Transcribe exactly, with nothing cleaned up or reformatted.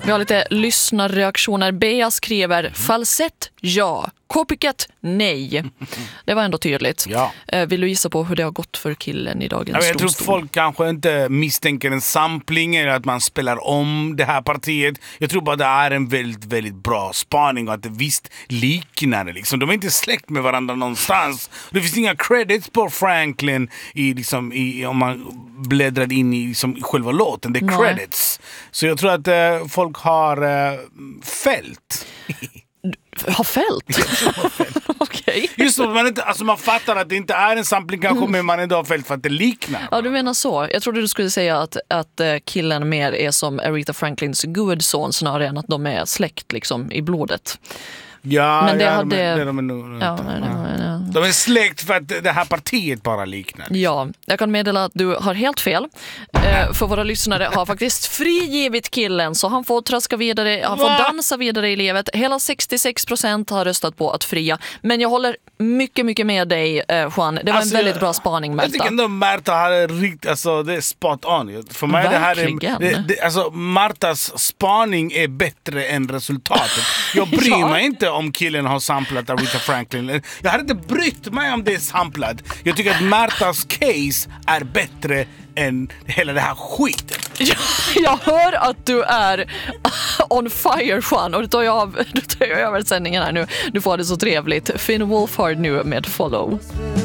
Vi har lite lyssnarreaktioner. Bea skriver falsett, ja. Copycat, nej. Det var ändå tydligt. Ja. Vill du gissa på hur det har gått för killen i dagens Jag, jag tror domstol? folk kanske inte misstänker en sampling eller att man spelar om det här partiet. Jag tror bara det är en väldigt, väldigt bra spaning och att det visst liknar det. Liksom. De är inte släkt med varandra någonstans. Det finns inga credits på Franklin i, liksom, i, om man bläddrar in i liksom, själva låten. Det är Nej. credits. Så jag tror att eh, folk har eh, fält. Har fält? Okej. Just så, man, inte, alltså man fattar att det inte är en sampling kanske, mm. men man ändå har fält för att det liknar. Ja, du menar så. Jag trodde du skulle säga att, att killen mer är som Aretha Franklins gudson snarare än att de är släkt liksom, i blodet. Ja, men det ja, hade... de, är, de, är nog, ja, nej, nej, nej. de är släkt för att det här partiet bara liknar. Ja, jag kan meddela att du har helt fel. Eh, för våra lyssnare har faktiskt frigivit killen så han får traska vidare, han får dansa vidare i livet. Hela sextiosex procent har röstat på att fria. Men jag håller mycket, mycket med dig, eh, Juan. Det var alltså, en väldigt bra spaning, Märta. Jag tycker ändå Märta har riktigt, alltså det är spot on. För mig verkligen. Det här är, det, det, alltså Martas spaning är bättre än resultatet. Jag bryr ja. mig inte om killen har samplat Aretha Franklin. Jag hade inte brytt mig om det är samplat. Jag tycker att Märtas case är bättre än hela det här skiten. Jag, jag hör att du är on fire, Juan. Och då tar jag, av, då tar jag över sändningen här nu. Du får det så trevligt. Finn Wolfhard nu med Follow.